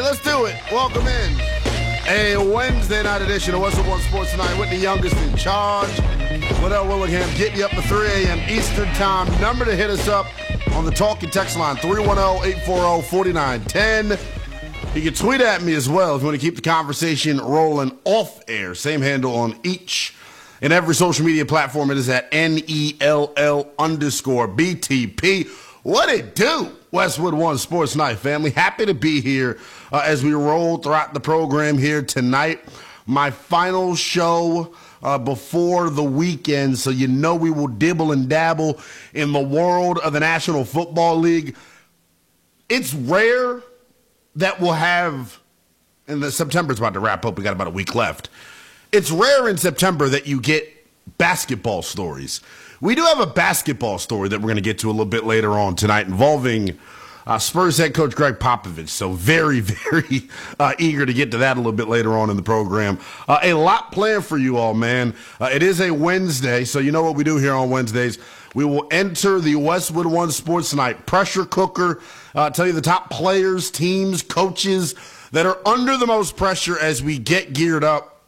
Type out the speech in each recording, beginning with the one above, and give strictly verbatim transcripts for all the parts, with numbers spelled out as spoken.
let's do it. Welcome in. A Wednesday night edition of Westwood One Sports Tonight with the youngest in charge. Liddell Willingham getting you up to three a.m. Eastern Time. Number to hit us up on the talking text line, three one zero, eight four zero, four nine one zero. You can tweet at me as well if you want to keep the conversation rolling off air. Same handle on each and every social media platform. It is at N E L L underscore B T P. What it do? Westwood One Sports Night, family. Happy to be here uh, as we roll throughout the program here tonight. My final show uh, before the weekend, so you know we will dibble and dabble in the world of the National Football League. It's rare that we'll have, and the September's about to wrap up. We got about a week left. It's rare in September that you get basketball stories. We do have a basketball story that we're going to get to a little bit later on tonight involving uh, Spurs head coach Greg Popovich. So very, very uh, eager to get to that a little bit later on in the program. Uh, a lot planned for you all, man. Uh, it is a Wednesday, so you know what we do here on Wednesdays. We will enter the Westwood One Sports Night pressure cooker, uh, tell you the top players, teams, coaches that are under the most pressure as we get geared up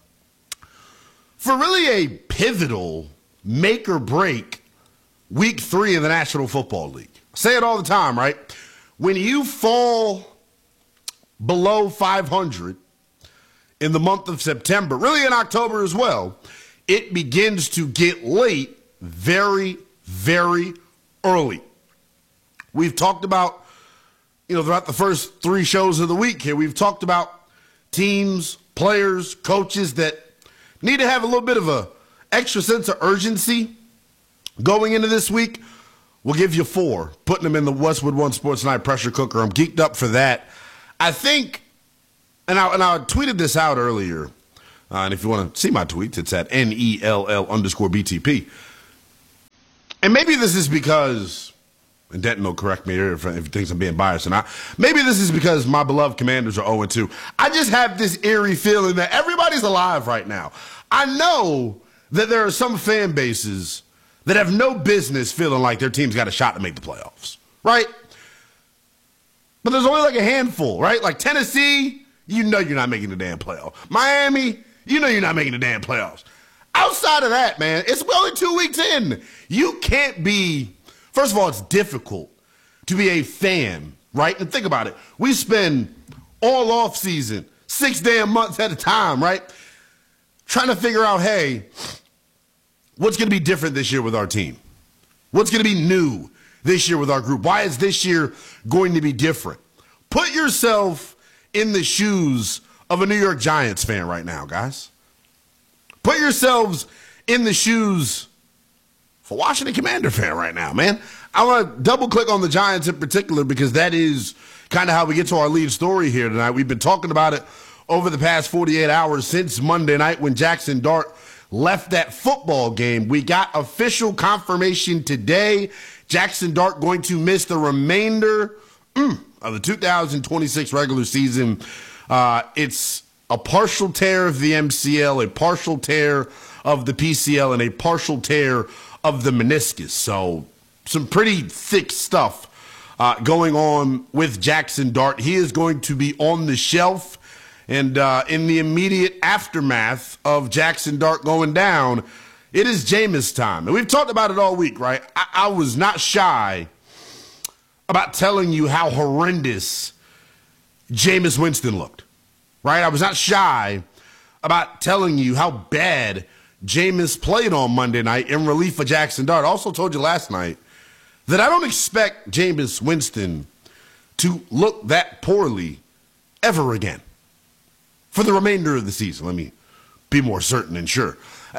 for really a pivotal make or break week three of the National Football League. I say it all the time, right? When you fall below five hundred in the month of September, really in October as well, it begins to get late very, very early. We've talked about, you know, throughout the first three shows of the week here, we've talked about teams, players, coaches that need to have a little bit of a extra sense of urgency going into this week. We'll give you four, putting them in the Westwood One Sports Night pressure cooker. I'm geeked up for that. I think, and I, and I tweeted this out earlier, uh, and if you want to see my tweets, it's at N E L L underscore B T P. And maybe this is because, and Denton will correct me here if, if he thinks I'm being biased or not, maybe this is because my beloved Commanders are oh and two. I just have this eerie feeling that everybody's alive right now. I know that there are some fan bases that have no business feeling like their team's got a shot to make the playoffs, right? But there's only like a handful, right? Like Tennessee, you know you're not making the damn playoff. Miami, you know you're not making the damn playoffs. Outside of that, man, it's only two weeks in. You can't be, first of all, it's difficult to be a fan, right? And think about it. We spend all off season, six damn months at a time, right? Trying to figure out, hey, what's going to be different this year with our team? What's going to be new this year with our group? Why is this year going to be different? Put yourself in the shoes of a New York Giants fan right now, guys. Put yourselves in the shoes for a Washington Commander fan right now, man. I want to double click on the Giants in particular because that is kind of how we get to our lead story here tonight. We've been talking about it over the past forty-eight hours since Monday night when Jackson Dart left that football game. We got official confirmation today. Jackson Dart going to miss the remainder mm, of the two thousand twenty-six regular season. Uh, it's a partial tear of the M C L, a partial tear of the P C L, and a partial tear of the meniscus. So some pretty thick stuff uh, going on with Jackson Dart. He is going to be on the shelf. And uh, in the immediate aftermath of Jackson Dart going down, it is Jameis time. And we've talked about it all week, right? I, I was not shy about telling you how horrendous Jameis Winston looked, right? I was not shy about telling you how bad Jameis played on Monday night in relief of Jackson Dart. I also told you last night that I don't expect Jameis Winston to look that poorly ever again. For the remainder of the season, let me be more certain and sure.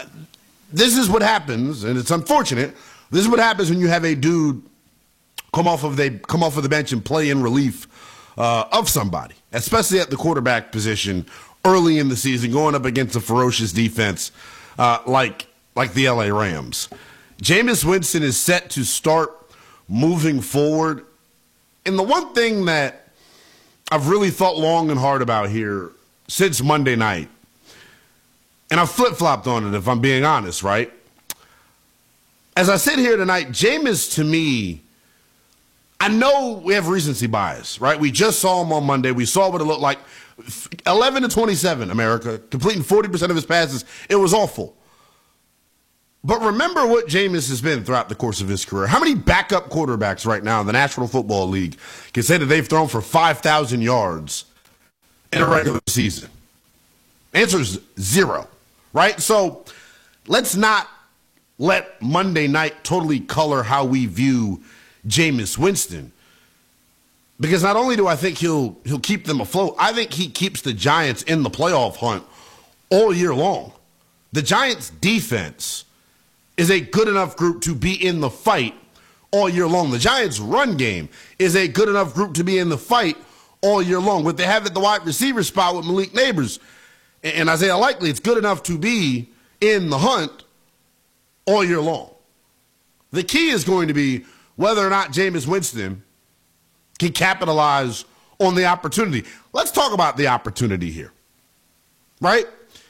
This is what happens, and it's unfortunate. This is what happens when you have a dude come off of they come off of the bench and play in relief uh, of somebody, especially at the quarterback position early in the season, going up against a ferocious defense uh, like like the L A Rams. Jameis Winston is set to start moving forward, and the one thing that I've really thought long and hard about here since Monday night, and I flip-flopped on it if I'm being honest, right? As I sit here tonight, Jameis to me I know we have recency bias, right? We just saw him on Monday. We saw what it looked like. eleven to twenty-seven, America, completing forty percent of his passes. It was awful. But remember what Jameis has been throughout the course of his career. How many backup quarterbacks right now in the National Football League can say that they've thrown for five thousand yards in a regular season? Answer is zero, right? So let's not let Monday night totally color how we view Jameis Winston. Because not only do I think he'll he'll keep them afloat, I think he keeps the Giants in the playoff hunt all year long. The Giants' defense is a good enough group to be in the fight all year long. The Giants' run game is a good enough group to be in the fight all year long. What they have at the wide receiver spot with Malik Neighbors and Isaiah Likely, it's good enough to be in the hunt all year long. The key is going to be whether or not Jameis Winston can capitalize on the opportunity. Let's talk about the opportunity here, right?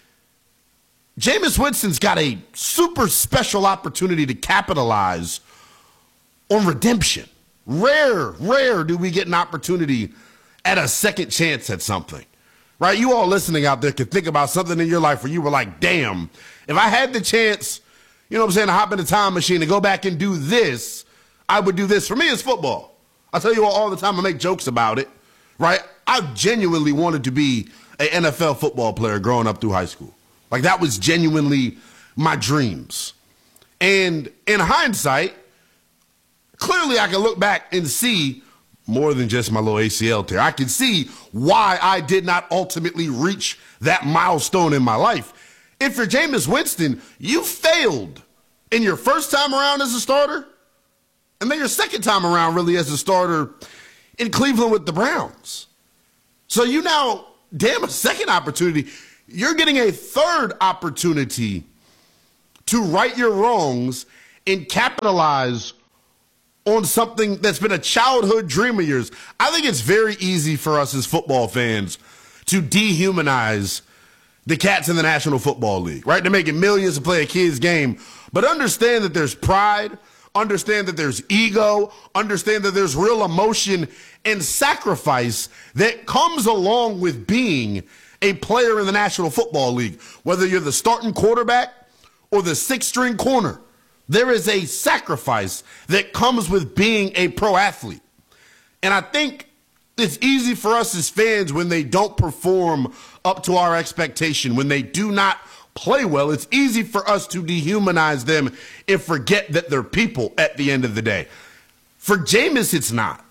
Jameis Winston's got a super special opportunity to capitalize on redemption. Rare, rare do we get an opportunity at a second chance at something, right? You all listening out there can think about something in your life where you were like, damn, if I had the chance, you know what I'm saying, to hop in a time machine and go back and do this, I would do this. For me, it's football. I tell you all, all the time, I make jokes about it, right? I genuinely wanted to be an N F L football player growing up through high school. Like, that was genuinely my dreams. And in hindsight, clearly I can look back and see more than just my little A C L tear. I can see why I did not ultimately reach that milestone in my life. If you're Jameis Winston, you failed in your first time around as a starter, and then your second time around really as a starter in Cleveland with the Browns. So you now, damn, a second opportunity. You're getting a third opportunity to right your wrongs and capitalize on something that's been a childhood dream of yours. I think it's very easy for us as football fans to dehumanize the cats in the National Football League, right? They're making millions to play a kid's game. But understand that there's pride, understand that there's ego, understand that there's real emotion and sacrifice that comes along with being a player in the National Football League. Whether you're the starting quarterback or the sixth-string corner, there is a sacrifice that comes with being a pro athlete. And I think it's easy for us as fans when they don't perform up to our expectation, when they do not play well, it's easy for us to dehumanize them and forget that they're people at the end of the day. For Jameis, it's not.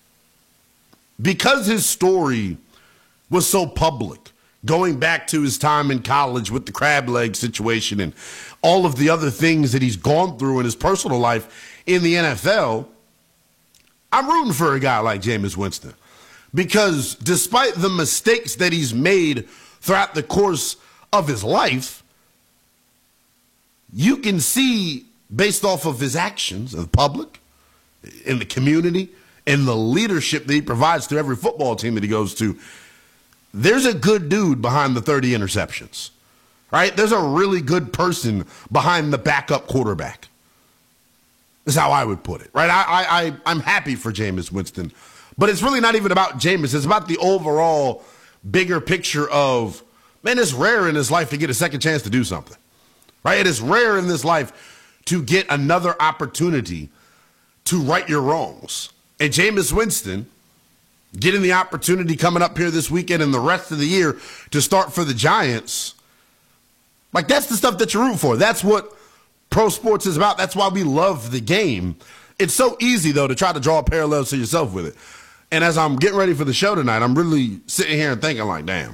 Because his story was so public, going back to his time in college with the crab leg situation and all of the other things that he's gone through in his personal life in the N F L, I'm rooting for a guy like Jameis Winston. Because despite the mistakes that he's made throughout the course of his life, you can see, based off of his actions in the public, in the community, and the leadership that he provides to every football team that he goes to, there's a good dude behind the thirty interceptions, right? There's a really good person behind the backup quarterback. That's how I would put it, right? I, I, I, I'm happy for Jameis Winston, but it's really not even about Jameis. It's about the overall bigger picture of, man, it's rare in his life to get a second chance to do something, right? It is rare in this life to get another opportunity to right your wrongs. And Jameis Winston getting the opportunity coming up here this weekend and the rest of the year to start for the Giants, like, that's the stuff that you root for. That's what pro sports is about. That's why we love the game. It's so easy, though, to try to draw parallels to yourself with it. And as I'm getting ready for the show tonight, I'm really sitting here and thinking, like, damn,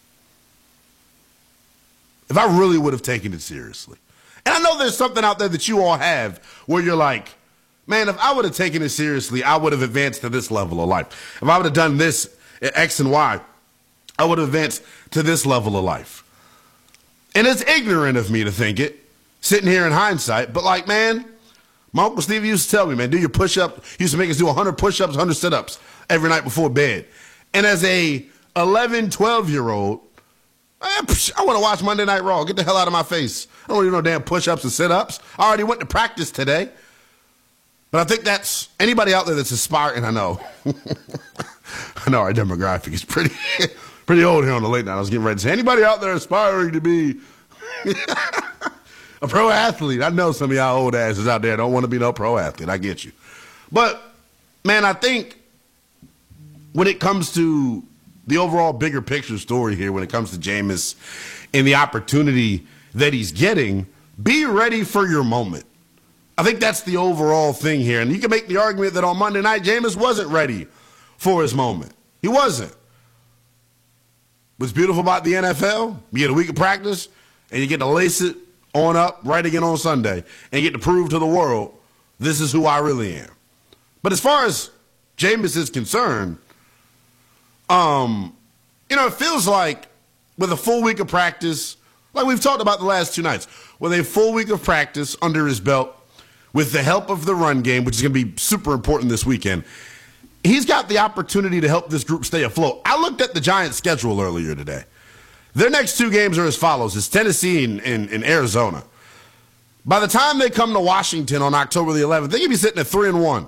if I really would have taken it seriously. And I know there's something out there that you all have where you're like, man, if I would have taken it seriously, I would have advanced to this level of life. If I would have done this at X and Y, I would have advanced to this level of life. And it's ignorant of me to think it, sitting here in hindsight. But, like, man, my Uncle Stevie used to tell me, man, do your push-up. He used to make us do one hundred push-ups, one hundred sit-ups every night before bed. And as a eleven, twelve-year-old, I want to watch Monday Night Raw. Get the hell out of my face. I don't want to do no damn push-ups and sit-ups. I already went to practice today. But I think that's anybody out there that's aspiring. I know, I know our demographic is pretty, pretty old here on the late night. I was getting ready to say anybody out there aspiring to be a pro athlete. I know some of y'all old asses out there don't want to be no pro athlete. I get you, but man, I think when it comes to the overall bigger picture story here, when it comes to Jameis and the opportunity that he's getting, be ready for your moment. I think that's the overall thing here. And you can make the argument that on Monday night, Jameis wasn't ready for his moment. He wasn't. What's beautiful about the N F L, you get a week of practice, and you get to lace it on up right again on Sunday, and you get to prove to the world, this is who I really am. But as far as Jameis is concerned, um, you know, it feels like with a full week of practice, like we've talked about the last two nights, with a full week of practice under his belt, with the help of the run game, which is going to be super important this weekend, he's got the opportunity to help this group stay afloat. I looked at the Giants' schedule earlier today. Their next two games are as follows. It's Tennessee and, and, and Arizona. By the time they come to Washington on October the eleventh, they could be sitting at three and one.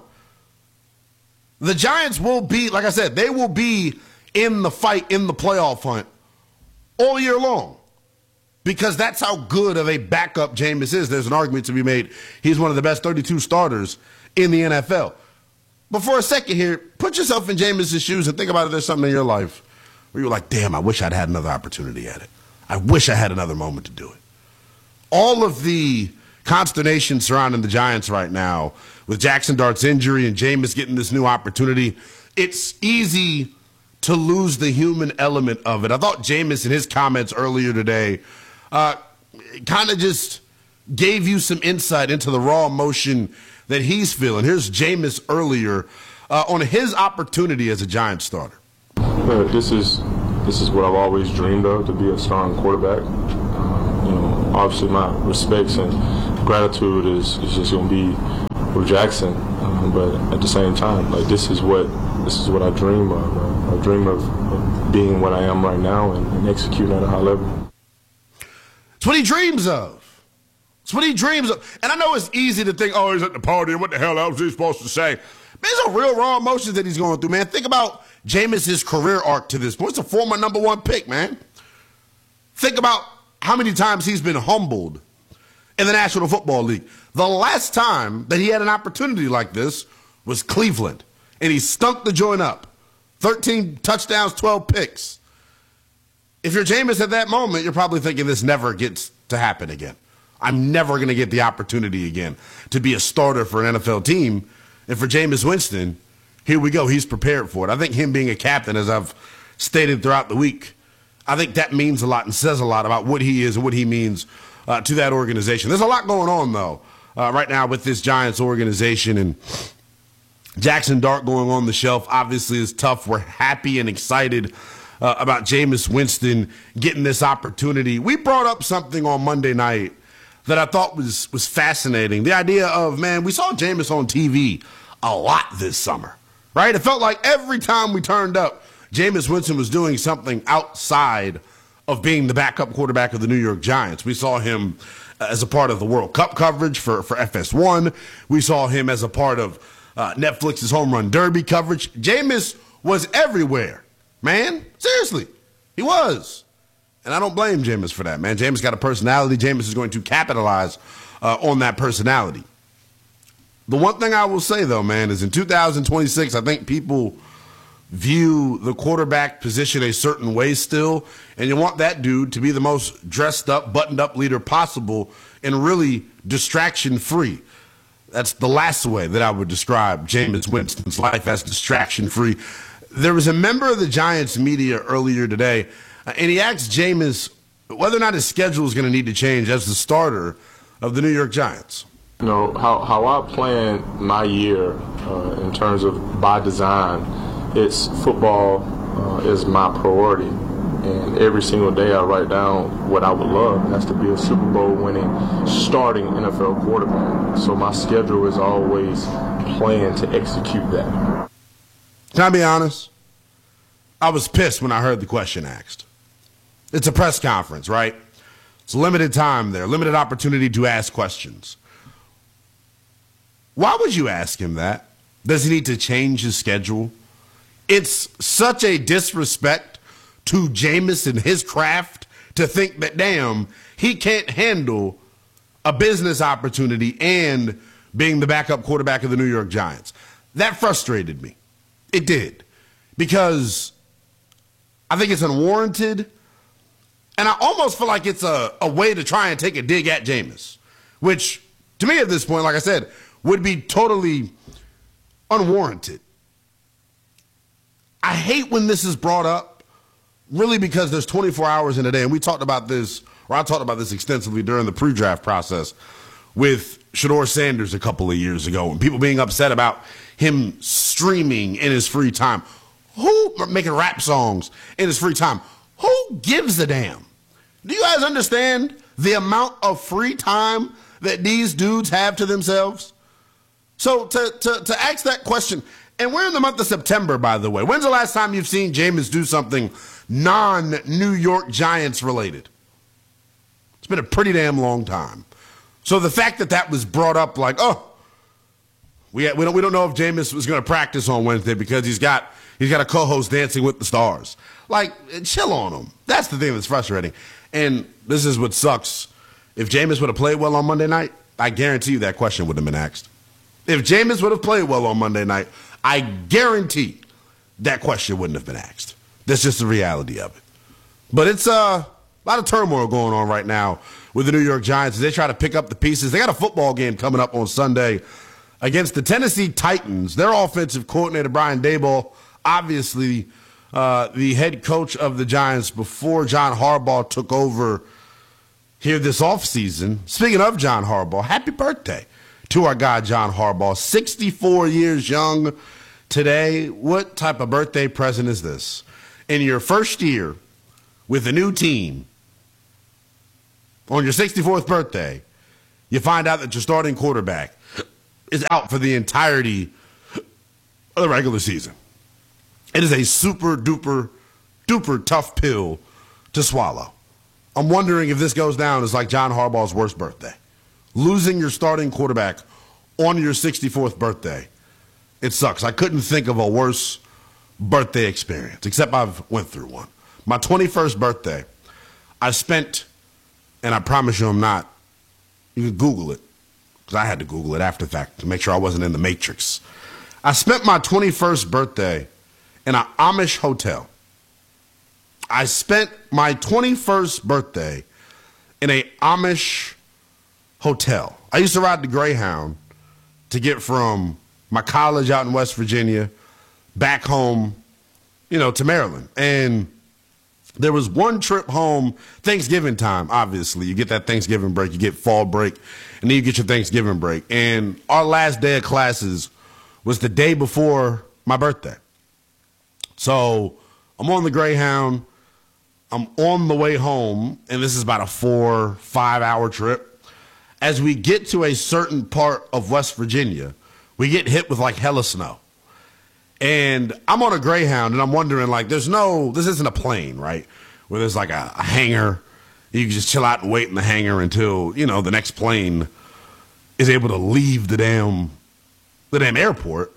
The Giants will be, like I said, they will be in the fight, in the playoff hunt all year long. Because that's how good of a backup Jameis is. There's an argument to be made. He's one of the best thirty-two starters in the N F L. But for a second here, put yourself in Jameis' shoes and think about if there's something in your life where you're like, damn, I wish I'd had another opportunity at it. I wish I had another moment to do it. All of the consternation surrounding the Giants right now with Jackson Dart's injury and Jameis getting this new opportunity, it's easy to lose the human element of it. I thought Jameis in his comments earlier today Uh, kind of just gave you some insight into the raw emotion that he's feeling. Here's Jameis earlier uh, on his opportunity as a Giants starter. Uh, this is this is what I've always dreamed of, to be a starting quarterback. Uh, you know, obviously my respects and gratitude is, is just going to be with Jackson, uh, but at the same time, like this is what this is what I dream of. Uh, I dream of, of being what I am right now and, and executing at a high level. It's what he dreams of. It's what he dreams of. And I know it's easy to think, oh, he's at the party. What the hell else is he supposed to say? Man, there's a real raw emotions that he's going through, man. Think about Jameis' career arc to this point. It's a former number one pick, man. Think about how many times he's been humbled in the National Football League. The last time that he had an opportunity like this was Cleveland, and he stunk the joint up. thirteen touchdowns, twelve picks. If you're Jameis at that moment, you're probably thinking this never gets to happen again. I'm never going to get the opportunity again to be a starter for an N F L team. And for Jameis Winston, here we go. He's prepared for it. I think him being a captain, as I've stated throughout the week, I think that means a lot and says a lot about what he is and what he means uh, to that organization. There's a lot going on, though, uh, right now with this Giants organization. And Jackson Dart going on the shelf obviously is tough. We're happy and excited Uh, about Jameis Winston getting this opportunity. We brought up something on Monday night that I thought was was fascinating. The idea of, man, we saw Jameis on T V a lot this summer, right? It felt like every time we turned up, Jameis Winston was doing something outside of being the backup quarterback of the New York Giants. We saw him as a part of the World Cup coverage for, for F S one. We saw him as a part of uh, Netflix's Home Run Derby coverage. Jameis was everywhere. Man, seriously, he was. And I don't blame Jameis for that, man. Jameis got a personality. Jameis is going to capitalize uh, on that personality. The one thing I will say, though, man, is in two thousand twenty-six, I think people view the quarterback position a certain way still, and you want that dude to be the most dressed up, buttoned up leader possible and really distraction free. That's the last way that I would describe Jameis Winston's life, as distraction free. There was a member of the Giants media earlier today, uh, and he asked Jameis whether or not his schedule is going to need to change as the starter of the New York Giants. You know, how, how I plan my year uh, in terms of by design, it's football uh, is my priority. And every single day I write down what I would love. It has to be a Super Bowl winning starting N F L quarterback. So my schedule is always planned to execute that. Can I be honest? I was pissed when I heard the question asked. It's a press conference, right? It's limited time there, limited opportunity to ask questions. Why would you ask him that? Does he need to change his schedule? It's such a disrespect to Jameis and his craft to think that, damn, he can't handle a business opportunity and being the backup quarterback of the New York Giants. That frustrated me. It did. Because I think it's unwarranted, and I almost feel like it's a, a way to try and take a dig at Jameis, which, to me at this point, like I said, would be totally unwarranted. I hate when this is brought up, really, because there's twenty-four hours in a day, and we talked about this, or I talked about this extensively during the pre-draft process with Shedeur Sanders a couple of years ago, and people being upset about him streaming in his free time. Who, making rap songs in his free time, who gives a damn? Do you guys understand the amount of free time that these dudes have to themselves? So to, to, to ask that question, and we're in the month of September, by the way. When's the last time you've seen Jameis do something non-New York Giants related? It's been a pretty damn long time. So the fact that that was brought up like, oh, we we don't we don't know if Jameis was going to practice on Wednesday because he's got he's got a co-host Dancing with the Stars. Like, chill on him. That's the thing that's frustrating. And this is what sucks. If Jameis would have played well on Monday night, I guarantee you that question would have been asked. If Jameis would have played well on Monday night, I guarantee that question wouldn't have been asked. That's just the reality of it. But it's uh, a lot of turmoil going on right now with the New York Giants as they try to pick up the pieces. They got a football game coming up on Sunday against the Tennessee Titans. Their offensive coordinator, Brian Daboll, obviously uh, the head coach of the Giants before John Harbaugh took over here this offseason. Speaking of John Harbaugh, happy birthday to our guy John Harbaugh, sixty-four years young today. What type of birthday present is this? In your first year with a new team, on your sixty-fourth birthday, you find out that your starting quarterback is out for the entirety of the regular season. It is a super duper duper tough pill to swallow. I'm wondering if this goes down as like John Harbaugh's worst birthday. Losing your starting quarterback on your sixty-fourth birthday. It sucks. I couldn't think of a worse birthday experience, except I've went through one. My twenty-first birthday, I spent, and I promise you I'm not, you can Google it, because I had to Google it after the fact to make sure I wasn't in the Matrix. I spent my twenty-first birthday in an Amish hotel. I spent my twenty-first birthday in a Amish hotel. I used to ride the Greyhound to get from my college out in West Virginia back home, you know, to Maryland. And there was one trip home, Thanksgiving time, obviously. You get that Thanksgiving break, you get fall break, and then you get your Thanksgiving break. And our last day of classes was the day before my birthday. So I'm on the Greyhound. I'm on the way home, and this is about a four, five-hour trip. As we get to a certain part of West Virginia, we get hit with, like, hella snow. And I'm on a Greyhound, and I'm wondering, like, there's no, this isn't a plane, right, where there's, like, a, a hangar. You can just chill out and wait in the hangar until, you know, the next plane is able to leave the damn, the damn airport.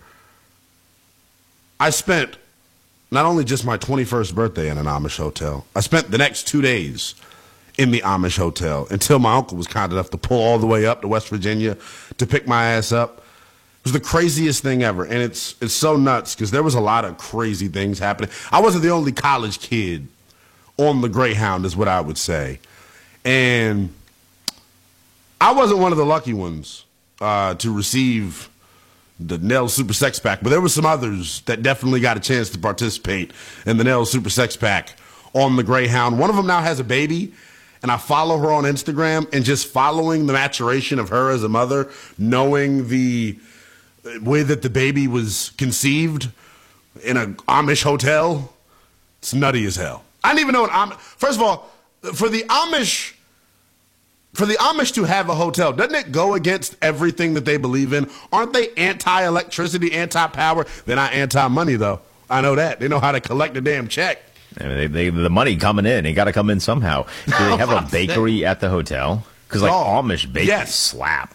I spent not only just my twenty-first birthday in an Amish hotel, I spent the next two days in the Amish hotel until my uncle was kind enough to pull all the way up to West Virginia to pick my ass up. It was the craziest thing ever, and it's it's so nuts because there was a lot of crazy things happening. I wasn't the only college kid on the Greyhound is what I would say. And I wasn't one of the lucky ones uh, to receive the Nell Super Sex Pack, but there were some others that definitely got a chance to participate in the Nell Super Sex Pack on the Greyhound. One of them now has a baby, and I follow her on Instagram, and just following the maturation of her as a mother, knowing the way that the baby was conceived in an Amish hotel, it's nutty as hell. I didn't even know an Amish. First of all, for the Amish, for the Amish to have a hotel, doesn't it go against everything that they believe in? Aren't they anti-electricity, anti-power? They're not anti-money, though. I know that. They know how to collect the damn check. I mean, they, they, the money coming in, it got to come in somehow. Do they have a bakery at the hotel? Because, like, oh, Amish bakeries yes. slap.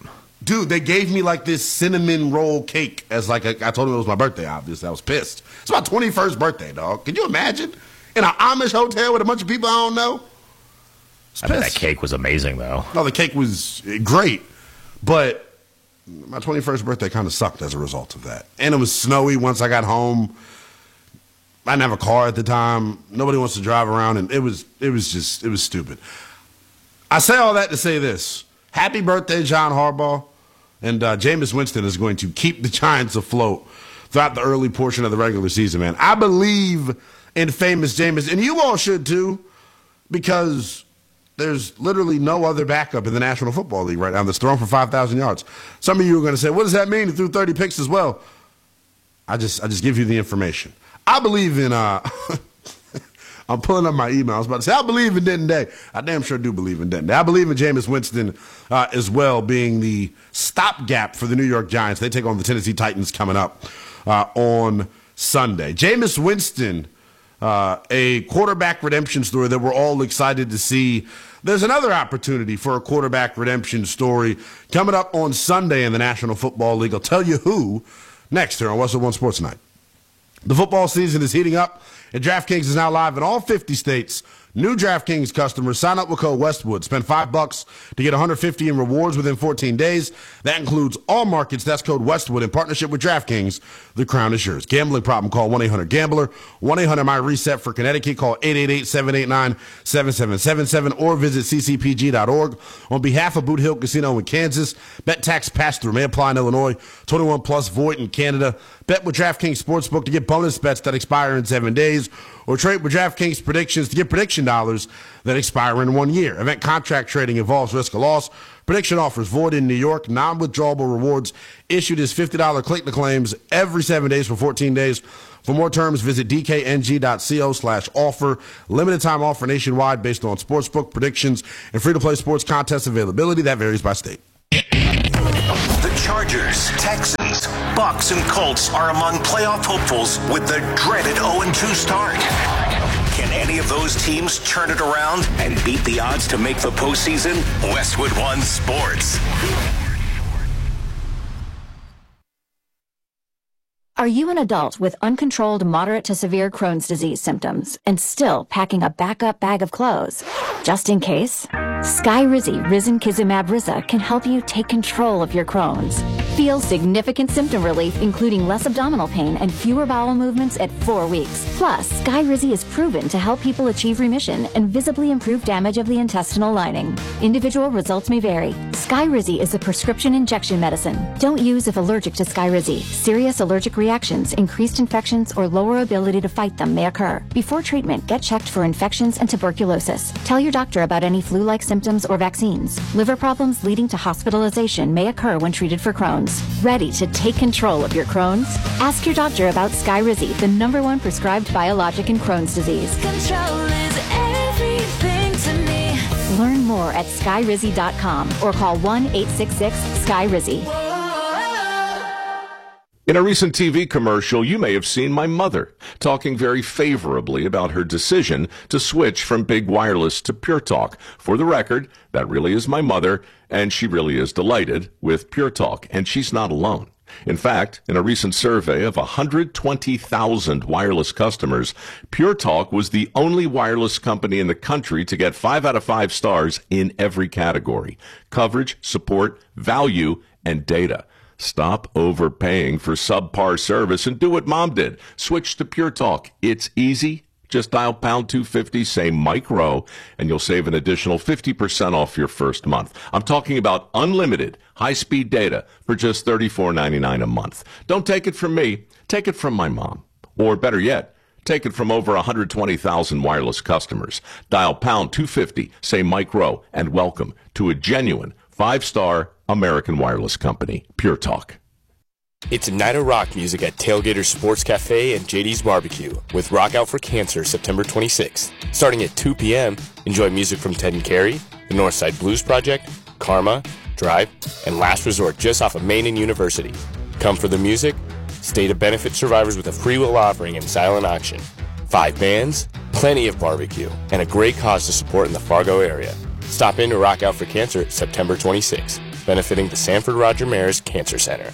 Dude, they gave me like this cinnamon roll cake as like a, I told them it was my birthday, obviously. I was pissed. It's my twenty-first birthday, dog. Can you imagine? In an Amish hotel with a bunch of people I don't know? I bet that cake was amazing, though. No, the cake was great, but my twenty-first birthday kind of sucked as a result of that. And it was snowy once I got home. I didn't have a car at the time. Nobody wants to drive around, and it was it was just, it was stupid. I say all that to say this. Happy birthday, John Harbaugh. And uh, Jameis Winston is going to keep the Giants afloat throughout the early portion of the regular season, man. I believe in famous Jameis, and you all should too, because there's literally no other backup in the National Football League right now that's thrown for five thousand yards. Some of you are going to say, what does that mean? He threw thirty picks as well. I just I just give you the information. I believe in, uh, I'm pulling up my email. I was about to say, I believe in Denton Day. I damn sure do believe in Denton Day. I believe in Jameis Winston uh, as well being the stopgap for the New York Giants. They take on the Tennessee Titans coming up uh, on Sunday. Jameis Winston, uh, a quarterback redemption story that we're all excited to see. There's another opportunity for a quarterback redemption story coming up on Sunday in the National Football League. I'll tell you who next here on Westwood One Sports Night. The football season is heating up, and DraftKings is now live in all fifty states. New DraftKings customers sign up with code Westwood. Spend five bucks to get one hundred fifty in rewards within fourteen days. That includes all markets. That's code Westwood in partnership with DraftKings. The crown is yours. Gambling problem? Call one eight hundred gambler. one eight hundred my reset for Connecticut. Call eight eight eight, seven eight nine, seven seven seven seven or visit c c p g dot org. On behalf of Boot Hill Casino in Kansas, bet tax pass-through may apply in Illinois. twenty-one plus void in Canada. Bet with DraftKings Sportsbook to get bonus bets that expire in seven days. Or trade with DraftKings predictions to get prediction dollars that expire in one year. Event contract trading involves risk of loss. Prediction offers void in New York. Non-withdrawable rewards issued as fifty dollars click to claims every seven days for fourteen days. For more terms, visit d k n g dot co slash offer. Limited time offer nationwide based on sportsbook predictions and free-to-play sports contest availability. That varies by state. The Chargers, Texans, Bucks, and Colts are among playoff hopefuls with the dreaded oh and two start. Can any of those teams turn it around and beat the odds to make the postseason? Westwood One Sports. Are you an adult with uncontrolled moderate to severe Crohn's disease symptoms and still packing a backup bag of clothes? Just in case, Skyrizi Risankizumab Riza can help you take control of your Crohn's. Feel significant symptom relief, including less abdominal pain and fewer bowel movements at four weeks. Plus, Skyrizi is proven to help people achieve remission and visibly improve damage of the intestinal lining. Individual results may vary. Skyrizi is a prescription injection medicine. Don't use if allergic to Skyrizi. Serious allergic reactions, increased infections, or lower ability to fight them may occur. Before treatment, get checked for infections and tuberculosis. Tell your doctor about any flu-like symptoms or vaccines. Liver problems leading to hospitalization may occur when treated for Crohn's. Ready to take control of your Crohn's? Ask your doctor about Skyrizi, the number one prescribed biologic in Crohn's disease. Control is everything to me. Learn more at skyrizi dot com or call one eight six six Skyrizi. In a recent T V commercial, you may have seen my mother talking very favorably about her decision to switch from Big Wireless to Pure Talk. For the record, that really is my mother, and she really is delighted with Pure Talk, and she's not alone. In fact, in a recent survey of one hundred twenty thousand wireless customers, Pure Talk was the only wireless company in the country to get five out of five stars in every category: coverage, support, value, and data. Stop overpaying for subpar service and do what Mom did. Switch to Pure Talk. It's easy. Just dial pound two fifty, say Mike Rowe, and you'll save an additional fifty percent off your first month. I'm talking about unlimited high-speed data for just thirty-four ninety-nine a month. Don't take it from me. Take it from my mom. Or better yet, take it from over one hundred twenty thousand wireless customers. Dial pound two fifty, say Mike Rowe, and welcome to a genuine five-star American wireless company, Pure Talk. It's a night of rock music at Tailgater Sports Cafe and J D's Barbecue with Rock Out for Cancer September twenty-sixth. Starting at two p.m., enjoy music from Ted and Carrie, the Northside Blues Project, Karma, Drive, and Last Resort just off of Main and University. Come for the music, stay to benefit survivors with a free will offering and silent auction. Five bands, plenty of barbecue, and a great cause to support in the Fargo area. Stop in to Rock Out for Cancer September twenty-sixth. benefiting the Sanford Roger Maris Cancer Center.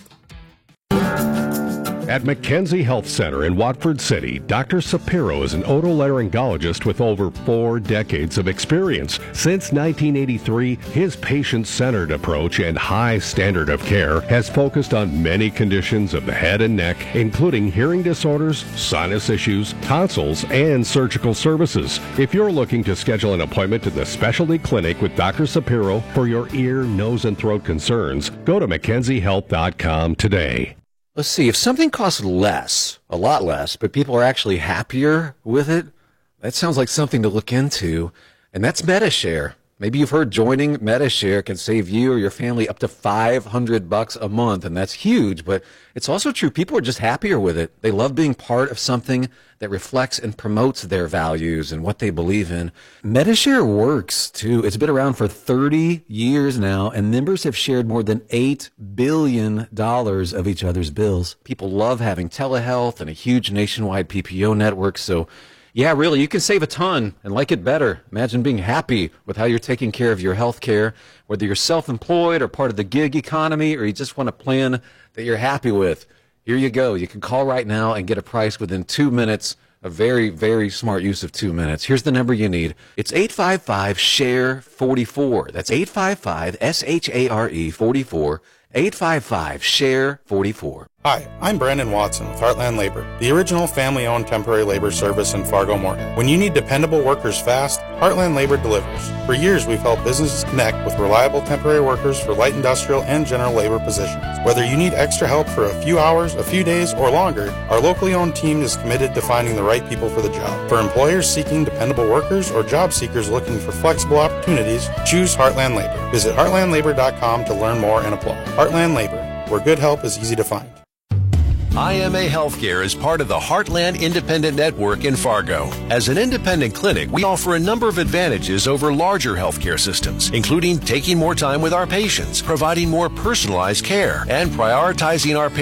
At McKenzie Health Center in Watford City, Doctor Sapiro is an otolaryngologist with over four decades of experience. Since nineteen eighty-three, his patient-centered approach and high standard of care has focused on many conditions of the head and neck, including hearing disorders, sinus issues, tonsils, and surgical services. If you're looking to schedule an appointment to the specialty clinic with Doctor Sapiro for your ear, nose, and throat concerns, go to mackenzie health dot com today. Let's see, if something costs less, a lot less, but people are actually happier with it, that sounds like something to look into, and that's MediShare. Maybe you've heard joining MediShare can save you or your family up to five hundred bucks a month, and that's huge, but it's also true. People are just happier with it. They love being part of something that reflects and promotes their values and what they believe in. MediShare works, too. It's been around for thirty years now, and members have shared more than eight billion dollars of each other's bills. People love having telehealth and a huge nationwide P P O network, so yeah, really, you can save a ton and like it better. Imagine being happy with how you're taking care of your health care, whether you're self-employed or part of the gig economy, or you just want a plan that you're happy with. Here you go. You can call right now and get a price within two minutes. A very, very smart use of two minutes. Here's the number you need. It's eight five five, S H A R E, forty-four. That's eight five five, S H A R E, forty-four. eight five five, S H A R E, forty-four. Hi, I'm Brandon Watson with Heartland Labor, the original family-owned temporary labor service in Fargo-Moorhead. When you need dependable workers fast, Heartland Labor delivers. For years, we've helped businesses connect with reliable temporary workers for light industrial and general labor positions. Whether you need extra help for a few hours, a few days, or longer, our locally owned team is committed to finding the right people for the job. For employers seeking dependable workers or job seekers looking for flexible opportunities, choose Heartland Labor. Visit heartland labor dot com to learn more and apply. Heartland Labor, where good help is easy to find. I M A Healthcare is part of the Heartland Independent Network in Fargo. As an independent clinic, we offer a number of advantages over larger healthcare systems, including taking more time with our patients, providing more personalized care, and prioritizing our patients